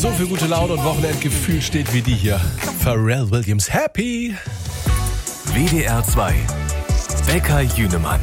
So viel gute Laune und Wochenendgefühl steht wie die hier. Pharrell Williams, Happy. WDR 2. Bäcker Jünemann.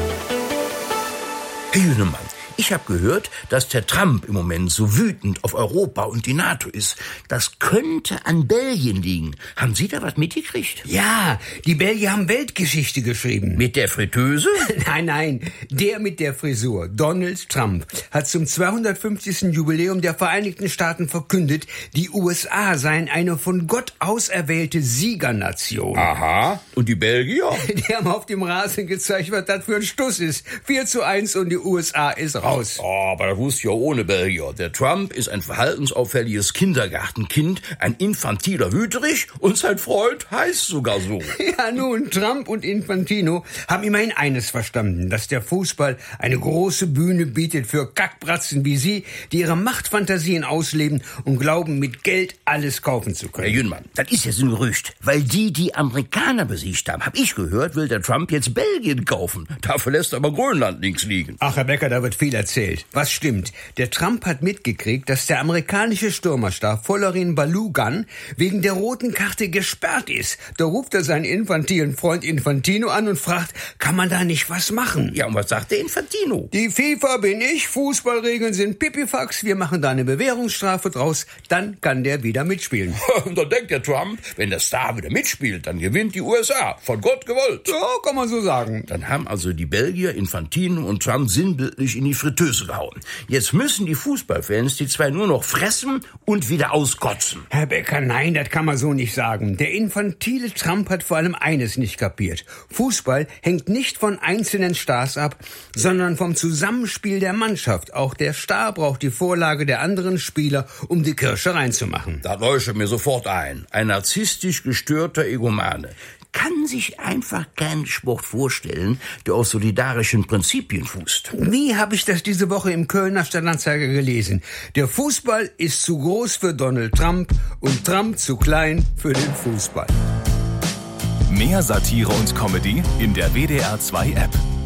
Herr Jünemann, ich habe gehört, dass der Trump im Moment so wütend auf Europa und die NATO ist. Das könnte an Belgien liegen. Haben Sie da was mitgekriegt? Ja, die Belgier haben Weltgeschichte geschrieben. Mit der Fritteuse? Nein, der mit der Frisur, Donald Trump, hat zum 250. Jubiläum der Vereinigten Staaten verkündet, die USA seien eine von Gott auserwählte Siegernation. Aha. Und die Belgier? Die haben auf dem Rasen gezeigt, was das für ein Stuss ist. 4:1 und die USA ist raus. Oh, aber das wusste ich ja ohne Belgier. Der Trump ist ein verhaltensauffälliges Kindergartenkind, ein infantiler Wüterich und sein Freund heißt sogar so. Ja, nun, Trump und Infantino haben immerhin eines verstanden, dass der Fußball eine große Bühne bietet für Kackbratzen wie Sie, die ihre Machtfantasien ausleben und glauben, mit Geld alles kaufen zu können. Herr Jünemann, das ist jetzt ein Gerücht. Weil die Amerikaner besiegt haben, hab ich gehört, will der Trump jetzt Belgien kaufen. Dafür lässt aber Grönland links liegen. Ach, Herr Becker, da wird viel erzählt. Was stimmt? Der Trump hat mitgekriegt, dass der amerikanische Stürmerstar Folarin Balogun wegen der roten Karte gesperrt ist. Da ruft er seinen infantilen Freund Infantino an und fragt, kann man da nicht was machen? Ja, und was sagt der Infantino? Die FIFA bin ich, Fußballregeln sind Pipifax, wir machen da eine Bewährungsstrafe draus, dann kann der wieder mitspielen. Und dann denkt der Trump, wenn der Star wieder mitspielt, dann gewinnt die USA. Von Gott gewollt. Ja, kann man so sagen. Dann haben also die Belgier Infantino und Trump sinnbildlich in die Fritteuse gehauen. Jetzt müssen die Fußballfans die zwei nur noch fressen und wieder auskotzen. Herr Becker, nein, das kann man so nicht sagen. Der infantile Trump hat vor allem eines nicht kapiert. Fußball hängt nicht von einzelnen Stars ab, sondern vom Zusammenspiel der Mannschaft. Auch der Star braucht die Vorlage der anderen Spieler, um die Kirsche reinzumachen. Da leuchtet mir sofort ein. Ein narzisstisch gestörter Egomane. Kann sich einfach keinen Sport vorstellen, der auf solidarischen Prinzipien fußt. Wie habe ich das diese Woche im Kölner Stadtanzeiger gelesen? Der Fußball ist zu groß für Donald Trump und Trump zu klein für den Fußball. Mehr Satire und Comedy in der WDR 2 App.